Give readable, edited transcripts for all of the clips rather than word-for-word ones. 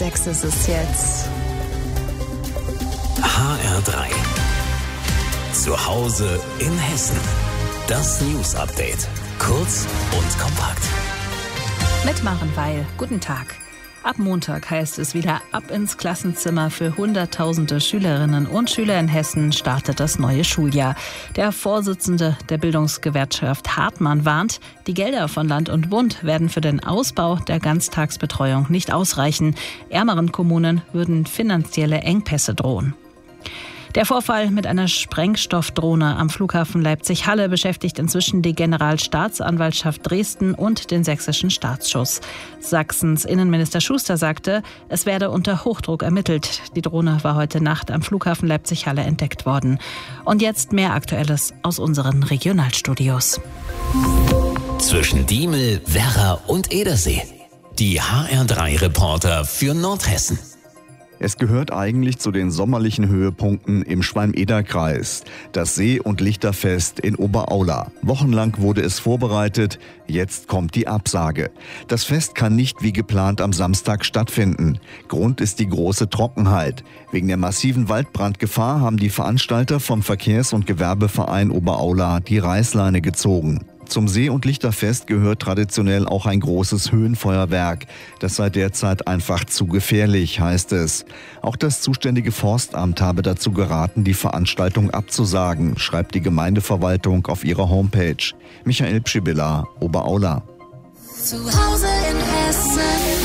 6 ist es jetzt. HR3. Zu Hause in Hessen. Das News Update. Kurz und kompakt. Mit Maren Weil. Guten Tag. Ab Montag heißt es wieder ab ins Klassenzimmer. Für Hunderttausende Schülerinnen und Schüler in Hessen startet das neue Schuljahr. Der Vorsitzende der Bildungsgewerkschaft Hartmann warnt, die Gelder von Land und Bund werden für den Ausbau der Ganztagsbetreuung nicht ausreichen. Ärmeren Kommunen würden finanzielle Engpässe drohen. Der Vorfall mit einer Sprengstoffdrohne am Flughafen Leipzig-Halle beschäftigt inzwischen die Generalstaatsanwaltschaft Dresden und den sächsischen Staatsschutz. Sachsens Innenminister Schuster sagte, es werde unter Hochdruck ermittelt. Die Drohne war heute Nacht am Flughafen Leipzig-Halle entdeckt worden. Und jetzt mehr Aktuelles aus unseren Regionalstudios. Zwischen Diemel, Werra und Edersee. Die HR3-Reporter für Nordhessen. Es gehört eigentlich zu den sommerlichen Höhepunkten im Schwalm-Eder-Kreis. Das See- und Lichterfest in Oberaula. Wochenlang wurde es vorbereitet, jetzt kommt die Absage. Das Fest kann nicht wie geplant am Samstag stattfinden. Grund ist die große Trockenheit. Wegen der massiven Waldbrandgefahr haben die Veranstalter vom Verkehrs- und Gewerbeverein Oberaula die Reißleine gezogen. Zum See- und Lichterfest gehört traditionell auch ein großes Höhenfeuerwerk. Das sei derzeit einfach zu gefährlich, heißt es. Auch das zuständige Forstamt habe dazu geraten, die Veranstaltung abzusagen, schreibt die Gemeindeverwaltung auf ihrer Homepage. Michael Pschibilla, Oberaula. Zu Hause in Hessen.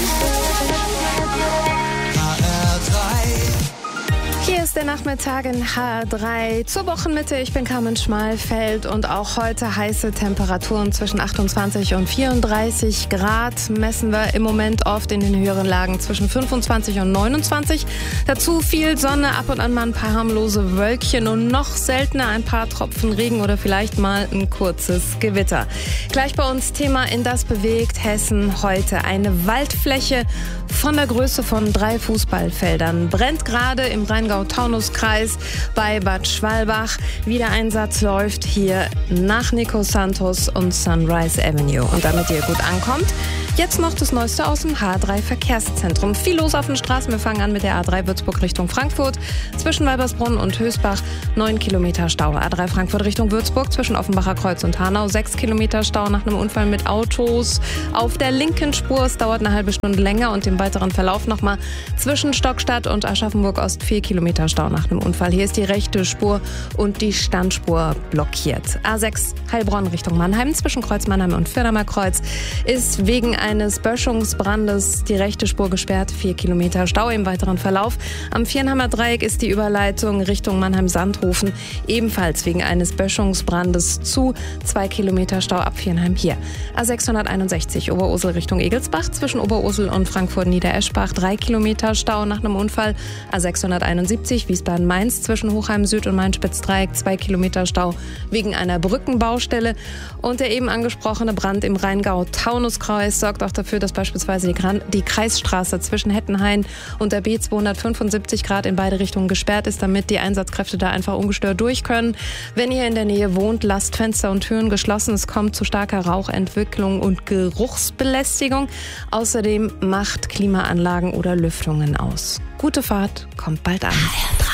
Hier ist der Nachmittag in HR3 zur Wochenmitte. Ich bin Carmen Schmalfeld und auch heute heiße Temperaturen zwischen 28 und 34 Grad messen wir im Moment oft in den höheren Lagen zwischen 25 und 29. Dazu viel Sonne, ab und an mal ein paar harmlose Wölkchen und noch seltener ein paar Tropfen Regen oder vielleicht mal ein kurzes Gewitter. Gleich bei uns Thema in das bewegt Hessen heute. Eine Waldfläche von der Größe von 3 Fußballfeldern brennt gerade im Rheingau-Taunus-Kreis bei Bad Schwalbach. Wiedereinsatz läuft hier nach Nico Santos und Sunrise Avenue. Und damit ihr gut ankommt, jetzt noch das Neueste aus dem HR3 Verkehrszentrum. Viel los auf den Straßen. Wir fangen an mit der A3 Würzburg Richtung Frankfurt. Zwischen Weibersbrunn und Hösbach 9 Kilometer Stau. A3 Frankfurt Richtung Würzburg zwischen Offenbacher Kreuz und Hanau 6 Kilometer Stau nach einem Unfall mit Autos. Auf der linken Spur, es dauert eine halbe Stunde länger und im weiteren Verlauf nochmal zwischen Stockstadt und Aschaffenburg Ost 4 Kilometer Stau nach einem Unfall. Hier ist die rechte Spur und die Standspur blockiert. A6 Heilbronn Richtung Mannheim zwischen Kreuz Mannheim und Firdamer Kreuz ist wegen eines Böschungsbrandes die rechte Spur gesperrt, 4 Kilometer Stau im weiteren Verlauf. Am Viernheimer Dreieck ist die Überleitung Richtung Mannheim-Sandhofen ebenfalls wegen eines Böschungsbrandes zu, 2 Kilometer Stau ab Viernheim hier. A661 Oberursel Richtung Egelsbach zwischen Oberursel und Frankfurt-Niedereschbach 3 Kilometer Stau nach einem Unfall. A671 Wiesbaden-Mainz zwischen Hochheim Süd und Main-Spitz-Dreieck 2 Kilometer Stau wegen einer Brückenbaustelle. Und der eben angesprochene Brand im Rheingau-Taunus-Kreis sorgt auch dafür, dass beispielsweise die Kreisstraße zwischen Hettenhain und der B275 Grad in beide Richtungen gesperrt ist, damit die Einsatzkräfte da einfach ungestört durch können. Wenn ihr in der Nähe wohnt, lasst Fenster und Türen geschlossen. Es kommt zu starker Rauchentwicklung und Geruchsbelästigung. Außerdem macht Klimaanlagen oder Lüftungen aus. Gute Fahrt, kommt bald an.